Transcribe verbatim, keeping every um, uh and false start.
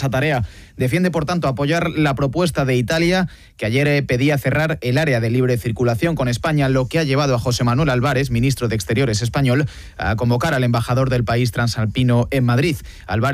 esa tarea. Defiende, por tanto, apoyar la propuesta de Italia, que ayer pedía cerrar el área de libre circulación con España, lo que ha llevado a José Manuel Álvarez, ministro de Exteriores español, a convocar al embajador del país transalpino en Madrid. Álvarez